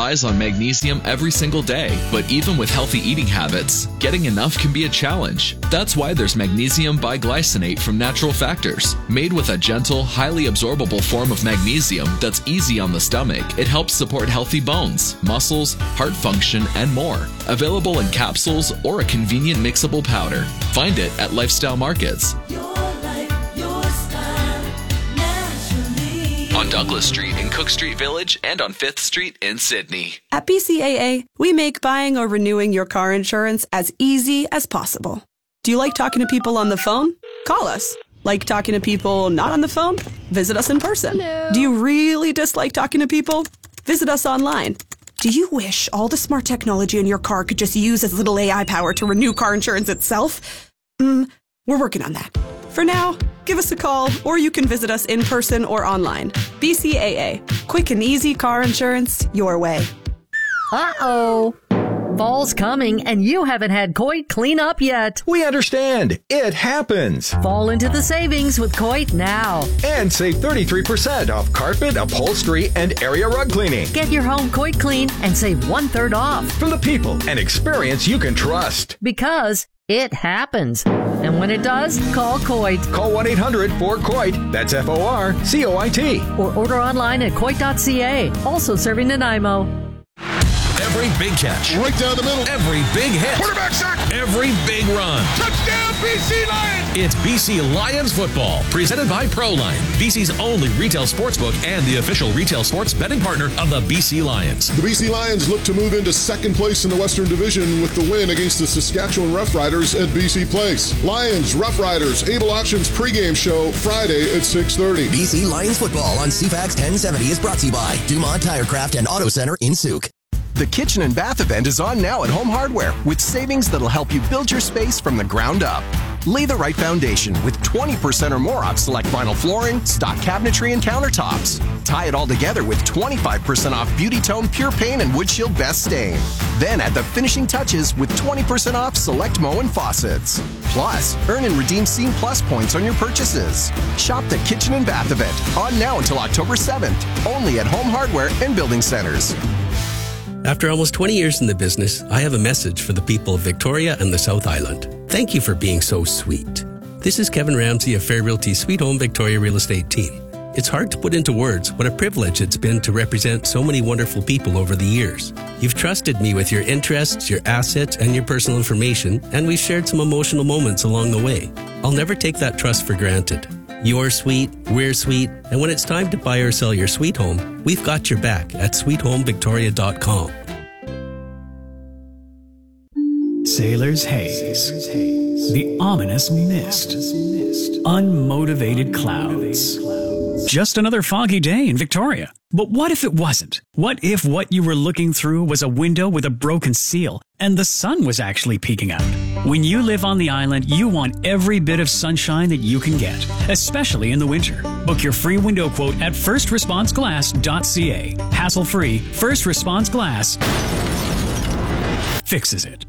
relies on magnesium every single day, but even with healthy eating habits, getting enough can be a challenge. That's why there's magnesium biglycinate from Natural Factors. Made with a gentle, highly absorbable form of magnesium that's easy on the stomach, it helps support healthy bones, muscles, heart function, and more. Available in capsules or a convenient mixable powder. Find it at Lifestyle Markets. On Douglas Street in Cook Street Village and on 5th Street in Sydney. At BCAA, we make buying or renewing your car insurance as easy as possible. Do you like talking to people on the phone? Call us. Like talking to people not on the phone? Visit us in person. Hello. Do you really dislike talking to people? Visit us online. Do you wish all the smart technology in your car could just use as little AI power to renew car insurance itself? We're working on that. For now, give us a call, or you can visit us in person or online. BCAA. Quick and easy car insurance your way. Uh-oh. Fall's coming, and you haven't had Coit clean up yet. We understand. It happens. Fall into the savings with Coit now. And save 33% off carpet, upholstery, and area rug cleaning. Get your home Coit clean and save 1/3 off. From the people and experience you can trust. Because it happens. And when it does, call Coit. Call 1-800-4COIT. That's FORCOIT. Or order online at Coit.ca. Also serving Nanaimo. Every big catch. Right down the middle. Every big hit. Quarterback sack. Every big run. Touchdown, BC Lions. It's BC Lions football, presented by Proline, BC's only retail sportsbook and the official retail sports betting partner of the BC Lions. The BC Lions look to move into second place in the Western Division with the win against the Saskatchewan Roughriders at BC Place. Lions, Roughriders, Able Auctions pregame show Friday at 6:30. BC Lions football on CFAX 1070 is brought to you by Dumont Tirecraft and Auto Center in Souk. The Kitchen and Bath event is on now at Home Hardware with savings that'll help you build your space from the ground up. Lay the right foundation with 20% or more off select vinyl flooring, stock cabinetry, and countertops. Tie it all together with 25% off Beauty Tone Pure Paint and Wood Shield Best Stain. Then add the finishing touches with 20% off select Moen faucets. Plus, earn and redeem Scene Plus points on your purchases. Shop the Kitchen and Bath event on now until October 7th, only at Home Hardware and Building Centers. After almost 20 years in the business, I have a message for the people of Victoria and the South Island. Thank you for being so sweet. This is Kevin Ramsey of Fair Realty Sweet Home Victoria Real Estate Team. It's hard to put into words what a privilege it's been to represent so many wonderful people over the years. You've trusted me with your interests, your assets, and your personal information, and we've shared some emotional moments along the way. I'll never take that trust for granted. You're sweet, we're sweet, and when it's time to buy or sell your sweet home, we've got your back at sweethomevictoria.com. Sailor's haze, the ominous mist, unmotivated clouds. Just another foggy day in Victoria. But what if it wasn't? What if what you were looking through was a window with a broken seal and the sun was actually peeking out? When you live on the island, you want every bit of sunshine that you can get, especially in the winter. Book your free window quote at firstresponseglass.ca. Hassle-free, First Response Glass fixes it.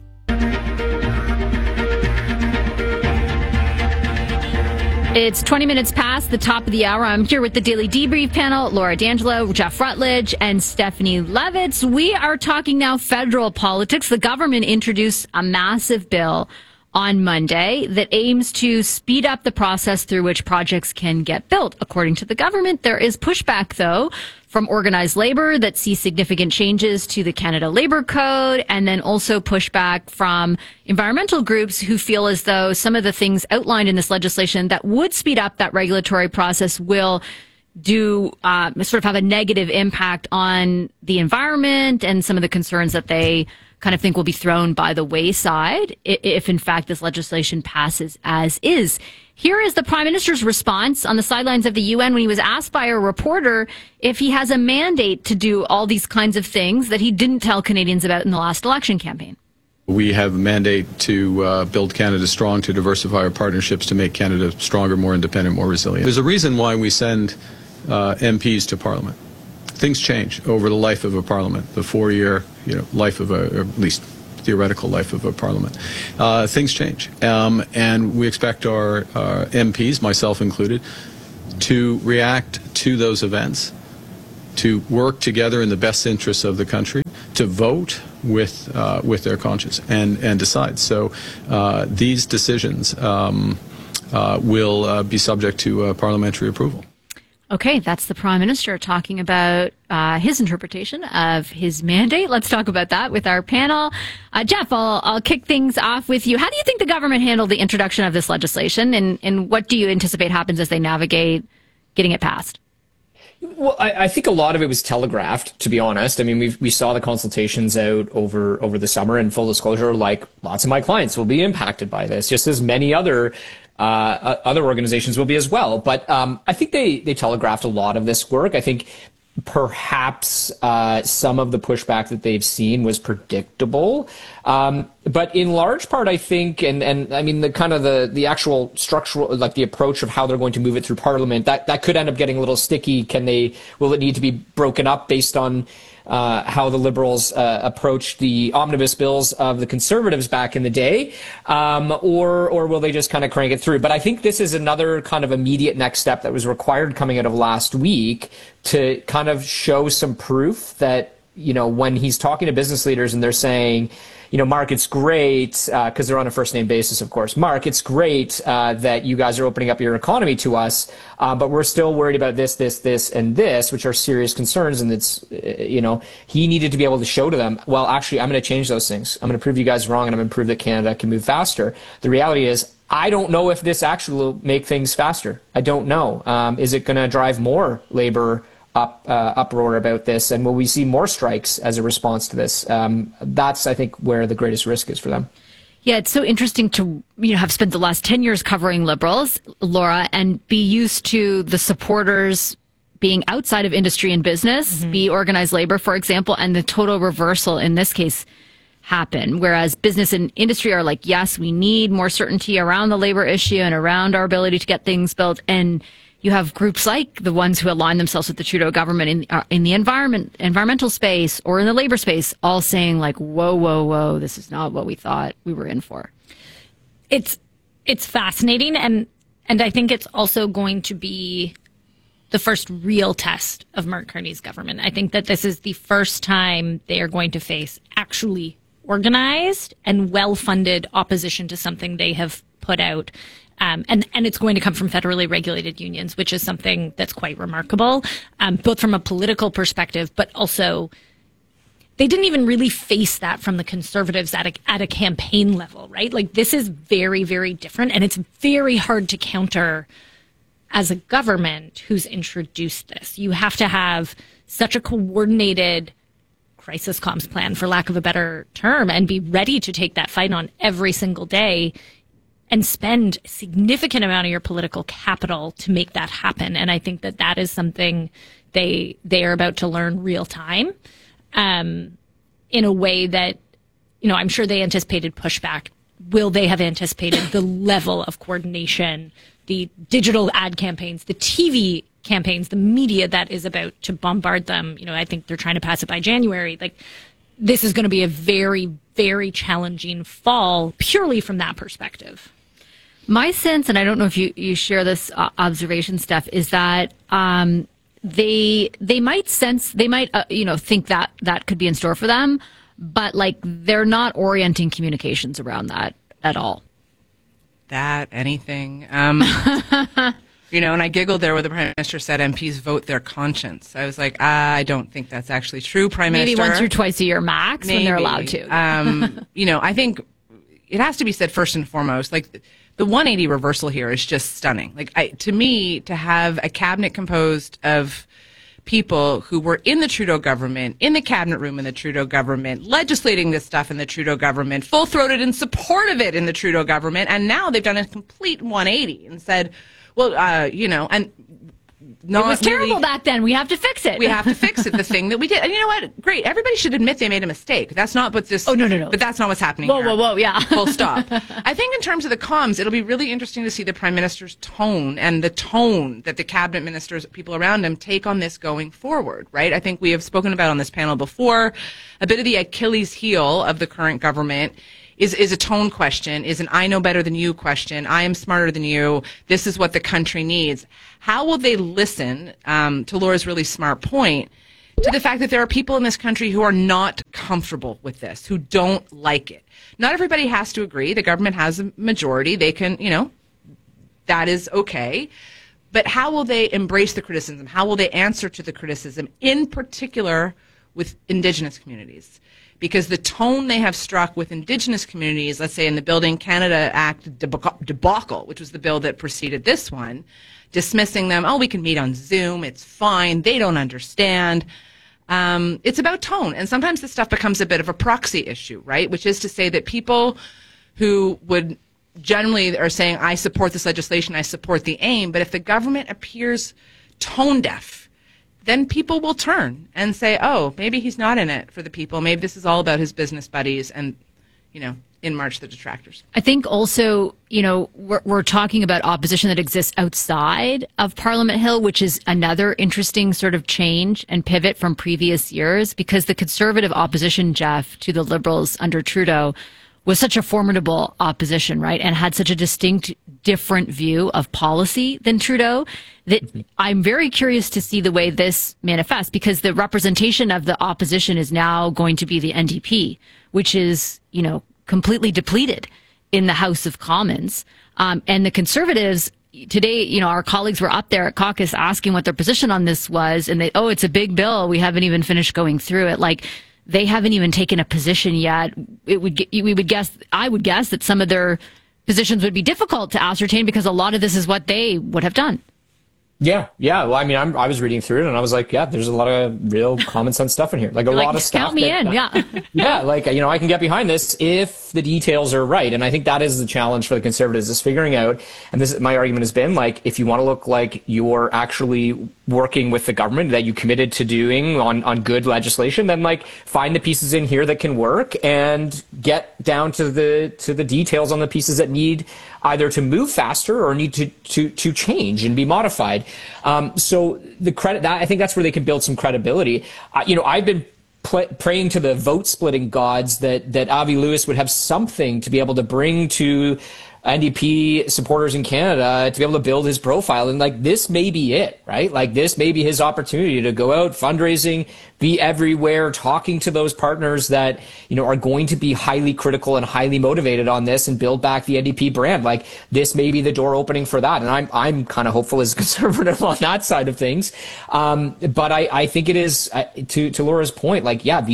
It's 20 minutes past the top of the hour. I'm here with the Daily Debrief panel, Laura D'Angelo, Jeff Rutledge, and Stephanie Levitz. We are talking now federal politics. The government introduced a massive bill on Monday that aims to speed up the process through which projects can get built. According to the government, there is pushback, though, from organized labor that sees significant changes to the Canada Labour Code, and then also pushback from environmental groups who feel as though some of the things outlined in this legislation that would speed up that regulatory process will do sort of have a negative impact on the environment and some of the concerns that they kind of think will be thrown by the wayside if, in fact, this legislation passes as is. Here is the Prime Minister's response on the sidelines of the UN when he was asked by a reporter if he has a mandate to do all these kinds of things that he didn't tell Canadians about in the last election campaign. We have a mandate to build Canada strong, to diversify our partnerships, to make Canada stronger, more independent, more resilient. There's a reason why we send MPs to Parliament. Things change over the life of a Parliament, the 4-year life of or at least theoretical life of a Parliament. Things change, and we expect our MPs, myself included, to react to those events to work together in the best interests of the country, to vote with their conscience and decide. So these decisions will be subject to parliamentary approval. Okay, that's the Prime Minister talking about his interpretation of his mandate. Let's talk about that with our panel. Jeff, I'll kick things off with you. How do you think the government handled the introduction of this legislation, and what do you anticipate happens as they navigate getting it passed? Well, I think a lot of it was telegraphed, to be honest. I mean, we saw the consultations out over the summer, and full disclosure, like lots of my clients will be impacted by this, just as many other organizations will be as well. But I think they telegraphed a lot of this work. I think perhaps some of the pushback that they've seen was predictable. But in large part, I think, and I mean, the actual structural, like the approach of how they're going to move it through Parliament, that could end up getting a little sticky. Will it need to be broken up based on how the Liberals approached the omnibus bills of the Conservatives back in the day, or will they just kind of crank it through? But I think this is another kind of immediate next step that was required coming out of last week to kind of show some proof that, when he's talking to business leaders and they're saying, Mark, it's great, because they're on a first name basis, of course. Mark, it's great that you guys are opening up your economy to us, but we're still worried about this, and this, which are serious concerns. And it's, he needed to be able to show to them, well, actually, I'm going to change those things. I'm going to prove you guys wrong, and I'm going to prove that Canada can move faster. The reality is, I don't know if this actually will make things faster. I don't know. Is it going to drive more labor uproar about this, and will we see more strikes as a response to this? That's, I think, where the greatest risk is for them. Yeah, it's so interesting to have spent the last 10 years covering Liberals, Laura, and be used to the supporters being outside of industry and business, be organized labor, for example, and the total reversal in this case happen. Whereas business and industry are like, yes, we need more certainty around the labor issue and around our ability to get things built. And you have groups like the ones who align themselves with the Trudeau government in the environmental space or in the labor space, all saying like, whoa, this is not what we thought we were in for. It's fascinating, and I think it's also going to be the first real test of Mark Carney's government. I think that this is the first time they are going to face actually organized and well-funded opposition to something they have put out. And it's going to come from federally regulated unions, which is something that's quite remarkable, both from a political perspective, but also they didn't even really face that from the Conservatives at a campaign level, right? Like, this is very, very different, and it's very hard to counter as a government who's introduced this. You have to have such a coordinated crisis comms plan, for lack of a better term, and be ready to take that fight on every single day and spend a significant amount of your political capital to make that happen. And I think that is something they are about to learn real time, in a way that, I'm sure they anticipated pushback. Will they have anticipated the level of coordination, the digital ad campaigns, the TV campaigns, the media that is about to bombard them? I think they're trying to pass it by January. Like, this is going to be a very, very challenging fall purely from that perspective. My sense, and I don't know if you share this observation, Steph, is that they might think that could be in store for them, but like they're not orienting communications around that at all. Anything. And I giggled there where the Prime Minister said MPs vote their conscience. I was like, I don't think that's actually true, Prime Minister. Maybe once or twice a year max. Maybe. When they're allowed to. I think it has to be said first and foremost, like, the 180 reversal here is just stunning. Like, to me, to have a cabinet composed of people who were in the Trudeau government, in the cabinet room in the Trudeau government, legislating this stuff in the Trudeau government, full-throated in support of it in the Trudeau government, and now they've done a complete 180 and said, well, and it was terrible back then. We have to fix it. We have to fix it. The thing that we did. And you know what? Great. Everybody should admit they made a mistake. That's not what this... Oh, no. But that's not what's happening here. Whoa, yeah. Full stop. I think in terms of the comms, it'll be really interesting to see the Prime Minister's tone and the tone that the cabinet ministers, people around him, take on this going forward, right? I think we have spoken about on this panel before, a bit of the Achilles heel of the current government is a tone question, is an I know better than you question, I am smarter than you, this is what the country needs. How will they listen, to Laura's really smart point, to the fact that there are people in this country who are not comfortable with this, who don't like it. Not everybody has to agree. The government has a majority. They can, that is okay. But how will they embrace the criticism? How will they answer to the criticism, in particular with Indigenous communities? Because the tone they have struck with Indigenous communities, let's say in the Building Canada Act debacle, which was the bill that preceded this one, dismissing them, we can meet on Zoom, it's fine, they don't understand. It's about tone. And sometimes this stuff becomes a bit of a proxy issue, right? Which is to say that people who would generally are saying, I support this legislation, I support the aim, but if the government appears tone deaf, then people will turn and say, maybe he's not in it for the people. Maybe this is all about his business buddies and, in march the detractors. I think also, we're talking about opposition that exists outside of Parliament Hill, which is another interesting sort of change and pivot from previous years, because the Conservative opposition, Jeff, to the Liberals under Trudeau was such a formidable opposition, right? And had such a distinct, different view of policy than Trudeau that I'm very curious to see the way this manifests, because the representation of the opposition is now going to be the NDP, which is, completely depleted in the House of Commons. And the Conservatives today, our colleagues were up there at caucus asking what their position on this was. And it's a big bill. We haven't even finished going through it. Like, they haven't even taken a position yet. I would guess that some of their positions would be difficult to ascertain because a lot of this is what they would have done. Yeah. Well, I mean, I was reading through it and I was like, there's a lot of real common sense stuff in here. Like lot of stuff. Count me in. Yeah. I can get behind this if the details are right. And I think that is the challenge for the Conservatives, is figuring out, and this is my argument has been, like, if you want to look like you're actually working with the government that you committed to doing on good legislation, then find the pieces in here that can work and get down to the details on the pieces that need either to move faster or need to change and be modified. So I think that's where they can build some credibility. I've been praying to the vote splitting gods that Avi Lewis would have something to be able to bring to NDP supporters in Canada to be able to build his profile. And this may be it, right? This may be his opportunity to go out fundraising, be everywhere, talking to those partners that, are going to be highly critical and highly motivated on this and build back the NDP brand. This may be the door opening for that. And I'm kind of hopeful as a Conservative on that side of things. But I think it is, to Laura's point,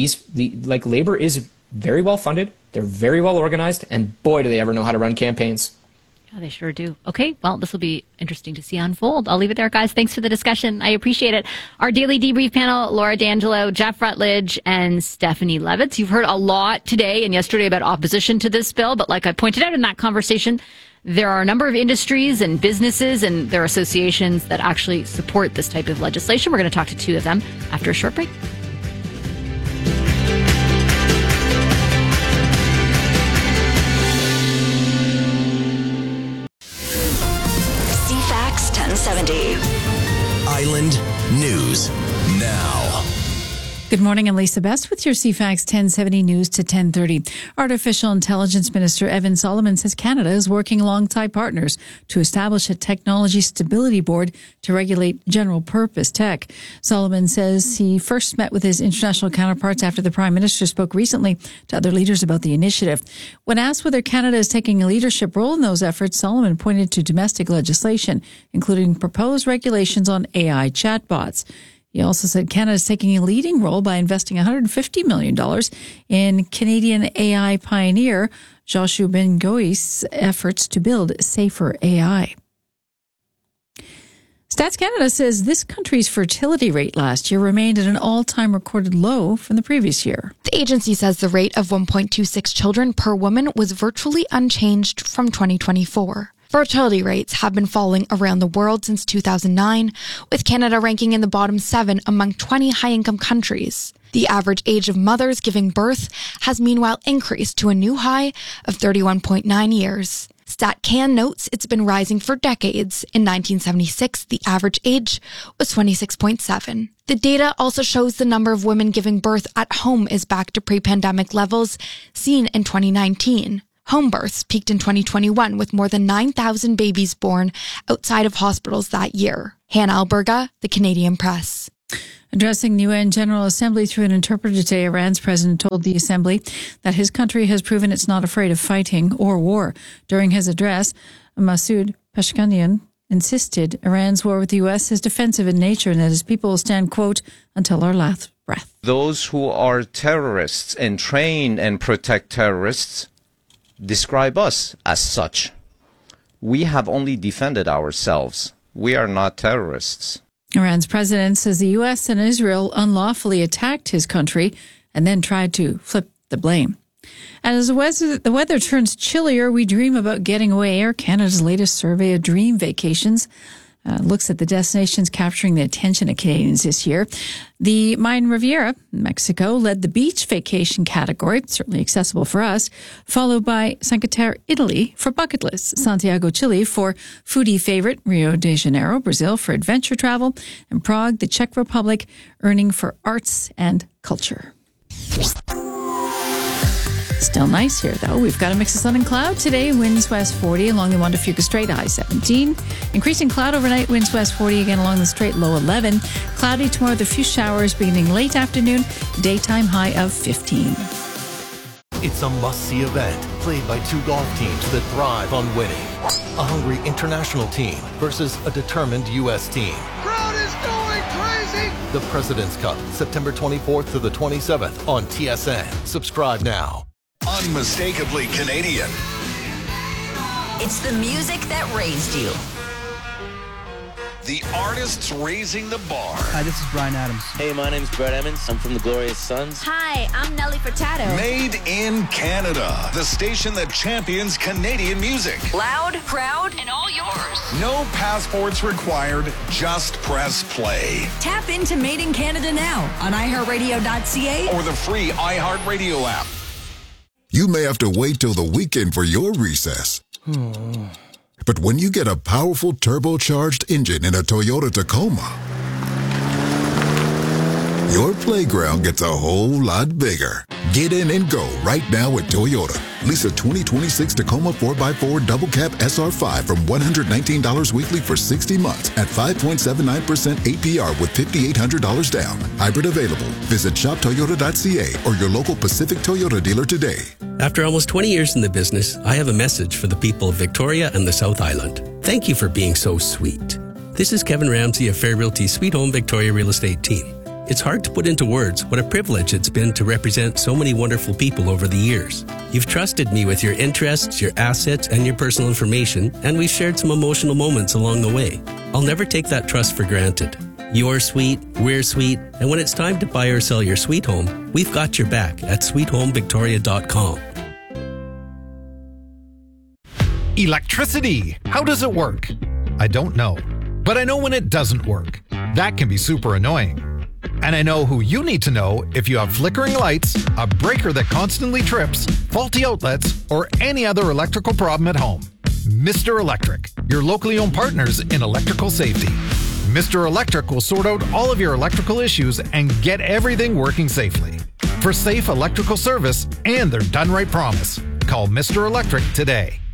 Labour is very well funded. They're very well organized, and boy, do they ever know how to run campaigns. Yeah, they sure do. Okay, well, this will be interesting to see unfold. I'll leave it there, guys. Thanks for the discussion. I appreciate it. Our daily debrief panel, Laura D'Angelo, Jeff Rutledge, and Stephanie Levitz. You've heard a lot today and yesterday about opposition to this bill, but like I pointed out in that conversation, there are a number of industries and businesses and their associations that actually support this type of legislation. We're going to talk to two of them after a short break. Island News Now. Good morning, I'm Lisa Best with your CFAX 1070 News to 1030. Artificial Intelligence Minister Evan Solomon says Canada is working alongside partners to establish a technology stability board to regulate general purpose tech. Solomon says he first met with his international counterparts after the Prime Minister spoke recently to other leaders about the initiative. When asked whether Canada is taking a leadership role in those efforts, Solomon pointed to domestic legislation, including proposed regulations on AI chatbots. He also said Canada is taking a leading role by investing $150 million in Canadian AI pioneer Joshua Bengoi's efforts to build safer AI. Stats Canada says this country's fertility rate last year remained at an all-time recorded low from the previous year. The agency says the rate of 1.26 children per woman was virtually unchanged from 2024. Fertility rates have been falling around the world since 2009, with Canada ranking in the bottom 7 among 20 high-income countries. The average age of mothers giving birth has meanwhile increased to a new high of 31.9 years. StatCan notes it's been rising for decades. In 1976, the average age was 26.7. The data also shows the number of women giving birth at home is back to pre-pandemic levels seen in 2019. Home births peaked in 2021 with more than 9,000 babies born outside of hospitals that year. Hannah Alberga, The Canadian Press. Addressing the UN General Assembly through an interpreter today, Iran's president told the assembly that his country has proven it's not afraid of fighting or war. During his address, Masoud Peshkanian insisted Iran's war with the U.S. is defensive in nature and that his people will stand, quote, until our last breath. Those who are terrorists and train and protect terrorists describe us as such. We have only defended ourselves. We are not terrorists. Iran's president says the U.S. and Israel unlawfully attacked his country and then tried to flip the blame. And as the weather turns chillier, we dream about getting away. Air Canada's latest survey of dream vacations looks at the destinations capturing the attention of Canadians this year. The Mayan Riviera, Mexico, led the beach vacation category, certainly accessible for us, followed by Cinque Terre, Italy, for bucket lists, Santiago, Chile, for foodie favorite, Rio de Janeiro, Brazil, for adventure travel, and Prague, the Czech Republic, earning for arts and culture. Still nice here, though. We've got a mix of sun and cloud today. Winds west 40 along the Juan de Fuca Strait, high 17. Increasing cloud overnight, winds west 40 again along the strait, low 11. Cloudy tomorrow with a few showers beginning late afternoon. Daytime high of 15. It's a must-see event played by two golf teams that thrive on winning. A hungry international team versus a determined U.S. team. Crowd is going crazy! The President's Cup, September 24th to the 27th on TSN. Subscribe now. Unmistakably Canadian. It's the music that raised you. The artists raising the bar. Hi, this is Bryan Adams. Hey, my name's Brett Emmons. I'm from the Glorious Sons. Hi, I'm Nelly Furtado. Made in Canada. The station that champions Canadian music. Loud, proud, and all yours. No passports required. Just press play. Tap into Made in Canada now on iHeartRadio.ca or the free iHeartRadio app. You may have to wait till the weekend for your recess. But when you get a powerful turbocharged engine in a Toyota Tacoma, your playground gets a whole lot bigger. Get in and go right now at Toyota. Lease a 2026 Tacoma 4x4 Double Cab SR5 from $119 weekly for 60 months at 5.79% APR with $5,800 down. Hybrid available. Visit shoptoyota.ca or your local Pacific Toyota dealer today. After almost 20 years in the business, I have a message for the people of Victoria and the South Island. Thank you for being so sweet. This is Kevin Ramsey of Fair Realty Sweet Home Victoria Real Estate Team. It's hard to put into words what a privilege it's been to represent so many wonderful people over the years. You've trusted me with your interests, your assets, and your personal information, and we've shared some emotional moments along the way. I'll never take that trust for granted. You're sweet, we're sweet, and when it's time to buy or sell your sweet home, we've got your back at sweethomevictoria.com. Electricity. How does it work? I don't know. But I know when it doesn't work. That can be super annoying. And I know who you need to know if you have flickering lights, a breaker that constantly trips, faulty outlets, or any other electrical problem at home. Mr. Electric, your locally owned partners in electrical safety. Mr. Electric will sort out all of your electrical issues and get everything working safely. For safe electrical service and their done right promise, call Mr. Electric today.